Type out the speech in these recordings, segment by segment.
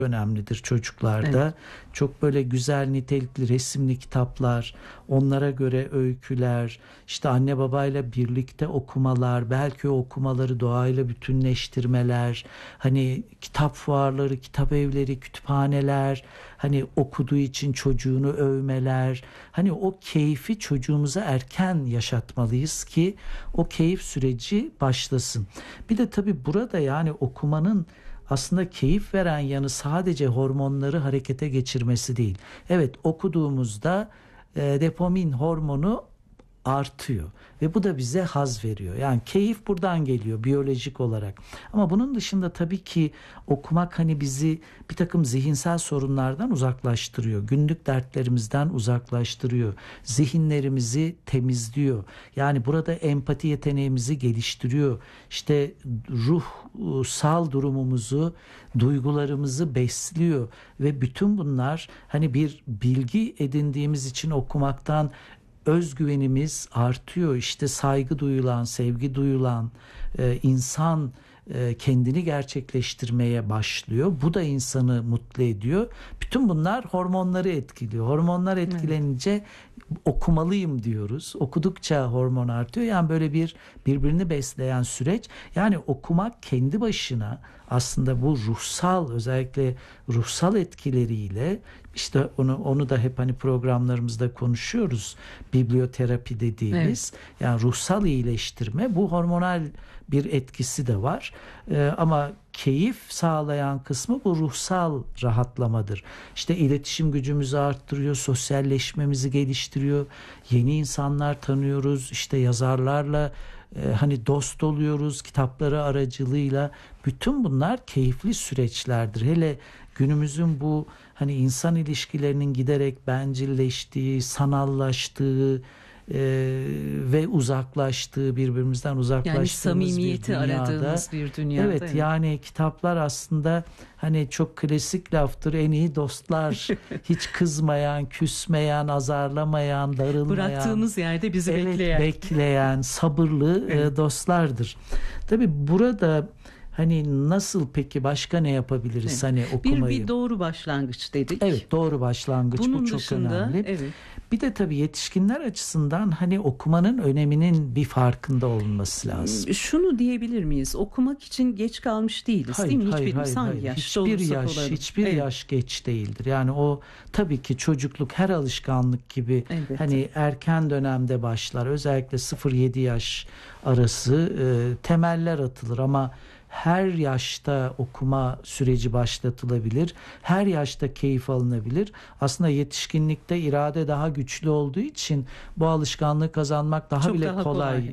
önemlidir çocuklarda. Evet. Çok böyle güzel nitelikli resimli kitaplar, onlara göre öyküler, işte anne babayla birlikte okumalar, belki o okumaları doğayla bütünleştirmeler, hani kitap fuarları, kitap evleri, kütüphaneler, hani okuduğu için çocuğunu övmeler, hani o keyfi çocuğumuza erken yaşatmalıyız ki o keyif süreci başlasın. Bir de tabii burada yani okumanın aslında keyif veren yanı sadece hormonları harekete geçirmesi değil. Evet, okuduğumuzda dopamin hormonu artıyor ve bu da bize haz veriyor. Yani keyif buradan geliyor biyolojik olarak. Ama bunun dışında tabii ki okumak hani bizi bir takım zihinsel sorunlardan uzaklaştırıyor. Günlük dertlerimizden uzaklaştırıyor. Zihinlerimizi temizliyor. Yani burada empati yeteneğimizi geliştiriyor. İşte ruhsal durumumuzu, duygularımızı besliyor ve bütün bunlar hani bir bilgi edindiğimiz için okumaktan özgüvenimiz artıyor. İşte saygı duyulan, sevgi duyulan insan kendini gerçekleştirmeye başlıyor. Bu da insanı mutlu ediyor. Bütün bunlar hormonları etkiliyor. Hormonlar etkilenince okumalıyım diyoruz. Okudukça hormon artıyor. Yani böyle bir birbirini besleyen süreç. Yani okumak kendi başına aslında bu ruhsal, özellikle ruhsal etkileriyle, işte onu da hep hani programlarımızda konuşuyoruz. Biblioterapi dediğimiz, yani ruhsal iyileştirme, bu hormonal bir etkisi de var. Ama keyif sağlayan kısmı bu ruhsal rahatlamadır. İşte iletişim gücümüzü arttırıyor, sosyalleşmemizi geliştiriyor. Yeni insanlar tanıyoruz. İşte yazarlarla hani dost oluyoruz kitapları aracılığıyla. Bütün bunlar keyifli süreçlerdir. Hele günümüzün bu hani insan ilişkilerinin giderek bencilleştiği, sanallaştığı ve uzaklaştığı, birbirimizden uzaklaştığımız yani samimiyeti bir dünyada, aradığımız bir dünyada. evet, yani kitaplar aslında hani çok klasik laftır, en iyi dostlar, hiç kızmayan, küsmeyen, azarlamayan, darılmayan, bıraktığımız yerde bizi bekleyen sabırlı dostlardır. Tabii burada hani nasıl, peki başka ne yapabiliriz hani okumayı? Bir doğru başlangıç dedik. Evet, doğru başlangıç. Bunun bu çok dışında, önemli. Evet. Bir de tabii yetişkinler açısından hani okumanın öneminin bir farkında olunması lazım. Şunu diyebilir miyiz? Okumak için geç kalmış değiliz, değil mi? Hangi yaşta hiçbir yaş geç değildir. Yani o tabii ki çocukluk her alışkanlık gibi hani erken dönemde başlar. Özellikle 0-7 yaş arası temeller atılır ama her yaşta okuma süreci başlatılabilir. Her yaşta keyif alınabilir. Aslında yetişkinlikte irade daha güçlü olduğu için bu alışkanlığı kazanmak daha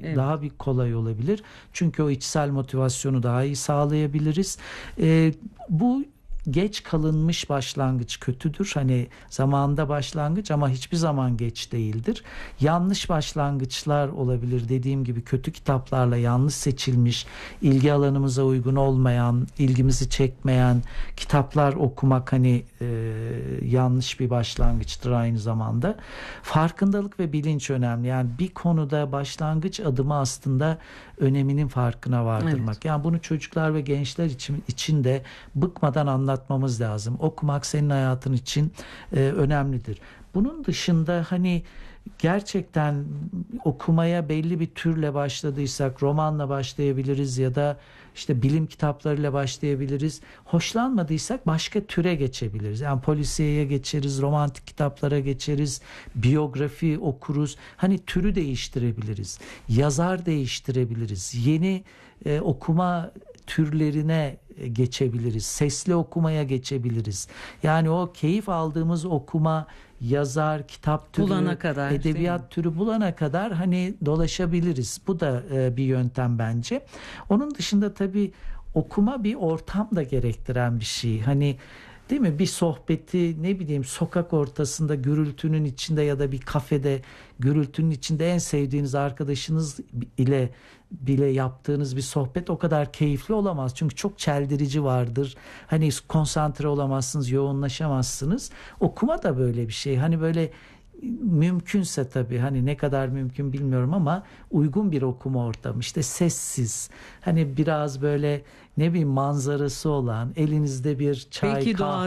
kolay olabilir. Çünkü o içsel motivasyonu daha iyi sağlayabiliriz. Bu geç kalınmış başlangıç kötüdür. Hani zamanında başlangıç ama hiçbir zaman geç değildir. Yanlış başlangıçlar olabilir. Dediğim gibi kötü kitaplarla yanlış seçilmiş, ilgi alanımıza uygun olmayan, ilgimizi çekmeyen kitaplar okumak hani yanlış bir başlangıçtır aynı zamanda. Farkındalık ve bilinç önemli. Yani bir konuda başlangıç adımı aslında öneminin farkına vardırmak. Evet. Yani bunu çocuklar ve gençler için de bıkmadan anlatmamız lazım. Okumak senin hayatın için önemlidir. Bunun dışında hani gerçekten okumaya belli bir türle başladıysak romanla başlayabiliriz ya da işte bilim kitaplarıyla başlayabiliriz. Hoşlanmadıysak başka türe geçebiliriz. Yani polisiyeye geçeriz, romantik kitaplara geçeriz, biyografi okuruz. Hani türü değiştirebiliriz. Yazar değiştirebiliriz. Yeni okuma türlerine geçebiliriz. Sesli okumaya geçebiliriz. Yani o keyif aldığımız okuma, yazar, kitap türü, bulana kadar, edebiyat türü bulana kadar hani dolaşabiliriz. Bu da bir yöntem bence. Onun dışında tabii okuma bir ortam da gerektiren bir şey. Hani değil mi? Bir sohbeti ne bileyim sokak ortasında gürültünün içinde ya da bir kafede gürültünün içinde en sevdiğiniz arkadaşınız ile bile yaptığınız bir sohbet o kadar keyifli olamaz. Çünkü çok çeldirici vardır. Hani konsantre olamazsınız, yoğunlaşamazsınız. Okuma da böyle bir şey. Hani böyle mümkünse tabii hani ne kadar mümkün bilmiyorum ama uygun bir okuma ortamı, işte sessiz, hani biraz böyle ne bileyim manzarası olan, elinizde bir çay, Belki kahve.